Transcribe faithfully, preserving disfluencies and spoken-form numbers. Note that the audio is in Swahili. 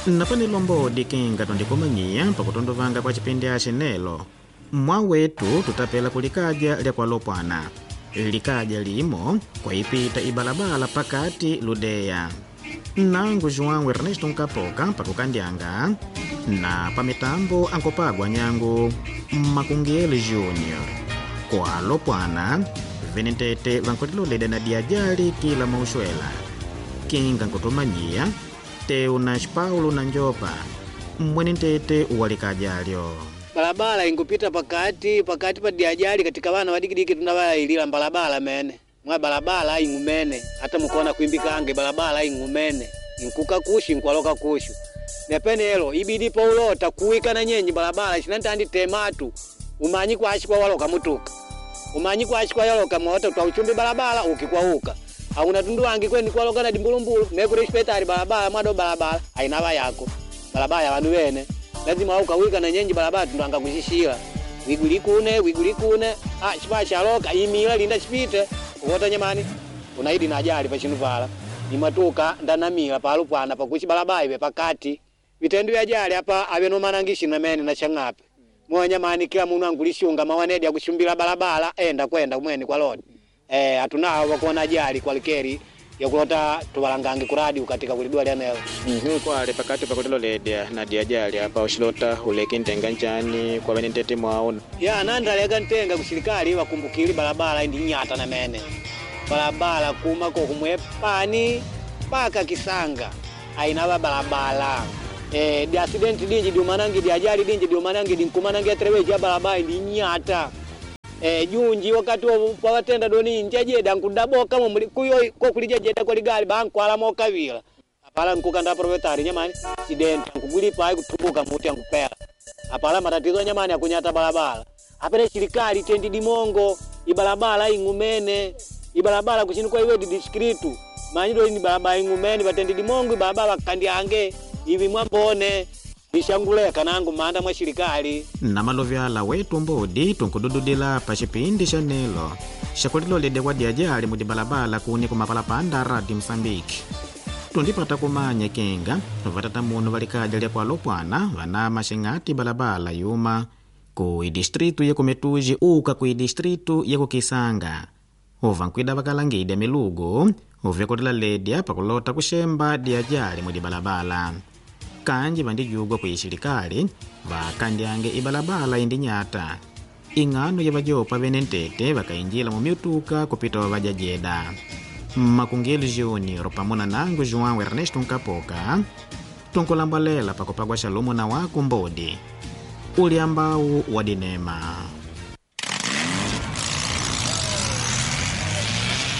Napani Lombodi kinga tondikumanyia pakutondovanga kwa chipindi achenelo. Mwa wetu tutapela kulikaja lya kwa Lopwana. Likaja limo kwa ipita ibalabala pakati Ludeya. Nangu João Ernesto Nkapoka pakukandyanga na pamitambo ankopagwa nyangu Makungieli Junior. Kwa Lopwana venentete vankotiloleda na diajali kila maushwela. Kinga nkutumanyia Teunas Paulo na Njopa mwenentete uwalikajalyo. Balabala ingupita pakati pakati pa diajali katika bana wadigidiki tunabala ilila balabala mene. Mwa balabala ingumene hata mukona kuimbikange balabala ingumene. Inkuka kushi nkwaloka kushu. Nepene elo ibidi paulota kuika na nyenyi balabala shinantandi tematu. Umanyi kwa ashikwa waloka mutuka. Umanyi kwa ashikwa yaloka mwota utauchumbi balabala ukikwauka. Hauna tundu wangi kweni kwa loka na dimbulumbulu nekure shpetari balabala mwado balabala ainava yako balabala ya wanu wene lazima wauka wika na nyenji balabala tundu wanga kushishila wigulikune wigulikune ah shipasha loka imila linda shpite uwota nyamani unaidi na ajali pa chinuvala ni matuka ndanamila pa Lopwana pa kushi balabala iwe pakati vitendu ya ajali hapa aveno manangishi na meni na changape mwa nyamani kila munu angulishunga mawanedi ya kushumbila balabala enda kwenda kumweni kwa lodi. Eh hatuna wakuona ajali kwa likeri ya kulota tuwalangange kuradi katika kulidua lya neo. Mhm kwa le pakati pakutilo ledia na diajali hapa ushilota uleki ntenga njani kwa venentete mwao. Ya nanda lega ntenga kushirikali wakumbukili balabala indi nyata na mene. Balabala kuma ko kumwepani paka Kisanga. Aina balabala. Eh di accident dinji di manangi di ajali dinji di manangi di kumanangi atreweje balabala indi nyata. Eh junji wakati wa watenda doni njeje dankudaboka mu kuyo ko kulijeje da ko ligali banko ala mokavila apala nkukanda proprietary nyamani accident nkugulipa ai kutumbuka muti ankupela apala matatizo nyamani akunyata balabala apere serikali tendi dimongo ibalabala ingumene ibalabala kuchinikwa iwe district manyido ni balabala ingumene batendi dimongo ibalabala kandiange ivi mwambone Nishanguleka nangu manda mwa shirikali. Na malovyala wetu mbodi tunkudududila pa chipindi chanelo. Shakulilo lede wadi ajali mudi balabala kuni kumapala panda radi Msambiki. Tundipata kumanya kenga, vatata munu valikaja lya kwa Lopwana, vana mashingati balabala yuma, kui distritu ya kumetuji uka kui distritu ya kukisanga. Ovankwida vakalangide milugo, uvyakulila lede pakulota kushemba di ajali mudi balabala. Kanji vandijugwa kwa ishirikali vakandyange ibalabala indi nyata ingano ya vajopa venentete vakainjila mumiutuka kupita wavajajeda. Makungieli Junior pamona nangu João Ernesto Nkapoka tunkulambalela pakupagwa shalumu na waku mbodi uli ambau wadinema.